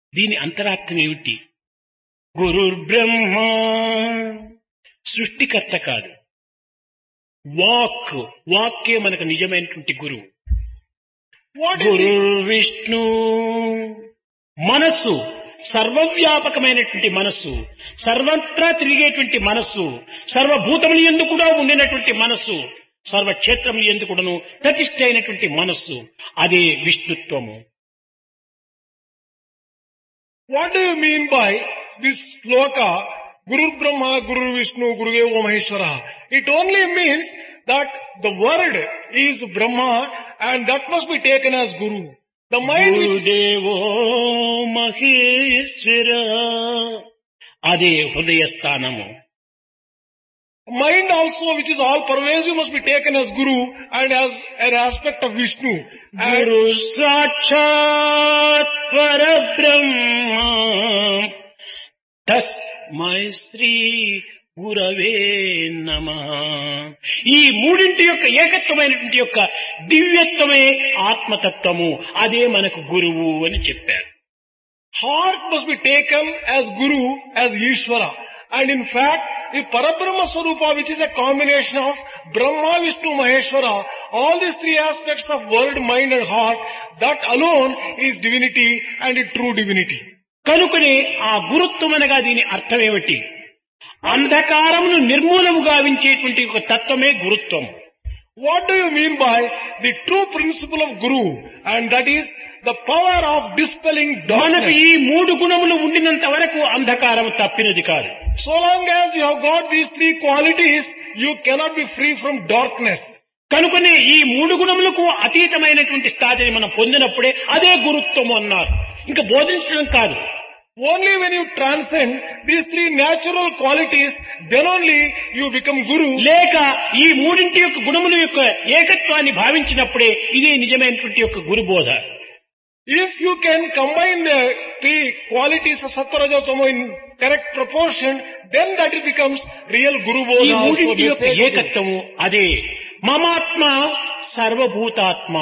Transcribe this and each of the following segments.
దీని అంతరార్థం ఏమిటి? గురుర్బ్రహ్మ, సృష్టికర్త కాదు. వాక్కే మనకు నిజమైనటువంటి గురువు. గురుర్విష్ణు, మనస్సు, సర్వవ్యాపకమైనటువంటి మనస్సు, సర్వత్రా తిరిగేటువంటి మనస్సు, సర్వభూతములు యందు కూడా ఉండినటువంటి మనస్సు, సర్వక్షేత్రములు యందు కూడాను ప్రతిష్ఠ అయినటువంటి మనస్సు, అదే విష్ణుత్వము. What do you mean by this sloka, Guru Brahma, Guru Vishnu, Guru Deva Maheshwara? It only means that the word is Brahma and that must be taken as Guru. The mind which గురుదేవో Maheshwara, అదే హృదయ స్థానము. mind also which is all pervasive must be taken as Guru and as an aspect of Vishnu. గురు సాక్షాత్ పరబ్రహ్మ తస్మై శ్రీ గురవే నమః. ఈ మూడింటి యొక్క ఏకత్వమైనటువంటి యొక్క దివ్యత్వమే ఆత్మతత్వము, అదే మనకు గురువు అని చెప్పారు. Heart must be taken as Guru, as Ishvara. And in fact, the Parabrahma Swarupa, which is a combination of Brahma, Vishnu, Maheshwara, all these three aspects of world, mind and heart, that alone is divinity and a true divinity. కనుకనే ఆ గురుత్వం అనగా దీని అర్థమేమిటి? అంధకారమును నిర్మూలము గావించేటువంటి ఒక తత్వమే గురుత్వం. What do you mean by the true principle of Guru? And that is the power of dispelling మనకు darkness. ఈ మూడు గుణములు ఉండినంత వరకు అంధకారము తప్పినది కాదు. So long as you have got these three qualities, you cannot be free from darkness. కనుకనే ఈ మూడు గుణములకు అతీతమైనటువంటి స్థాయిని మనం పొందినప్పుడే అదే గురుత్వము అన్నారు. ఇంకా బోధించడం కాదు. Only when you transcend these three natural qualities, then only you become Guru. లేక ఈ మూడింటి యొక్క గుణముల యొక్క ఏకత్వాన్ని భావించినప్పుడే ఇదే నిజమైనటువంటి యొక్క గురుబోధ. If you can combine the three qualities of Sattva, Raja, Tamo in correct proportion, then that it becomes real Guru ఈ Bodha. మూడింటి యొక్క ఏకత్వము అదే మమాత్మ సర్వభూతాత్మ,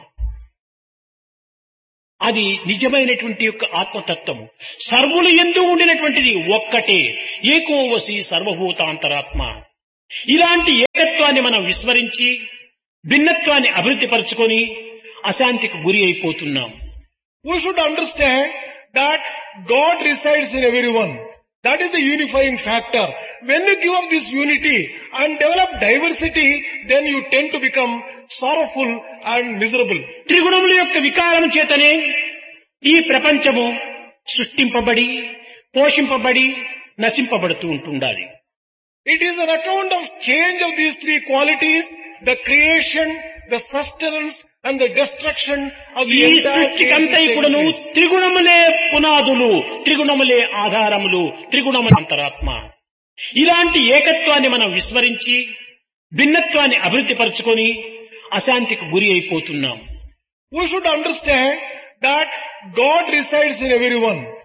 అది నిజమైనటువంటి యొక్క ఆత్మతత్వము. సర్వులు యందు ఉండినటువంటిది ఒక్కటే, ఏకోవసి సర్వభూతాంతరాత్మ. ఇలాంటి ఏకత్వాన్ని మనం విస్మరించి భిన్నత్వాన్ని అభివృద్ధి పరుచుకొని అశాంతికి గురి అయిపోతున్నాం. We should understand that God resides in everyone. That is the unifying factor. When you give up this unity and develop diversity, then you tend to become sorrowful and miserable. త్రిగుణముల యొక్క వికారం చేతనే ఈ ప్రపంచము సృష్టింపబడి పోషింపబడి నశింపబడుతూ ఉంటుండాలి. It is an account of change of these three qualities, the creation, the sustenance and the destruction of the ఈ entire సృష్టికంతా creation ఇప్పుడును taking place. త్రిగుణములే పునాదులు, త్రిగుణములే ఆధారములు, త్రిగుణముల అంతరాత్మ. ఇలాంటి ఏకత్వాన్ని మనం విస్మరించి భిన్నత్వాన్ని అభివృద్ధి పరుచుకొని అశాంతికి గురి అయిపోతున్నాం. We should understand that God resides in everyone.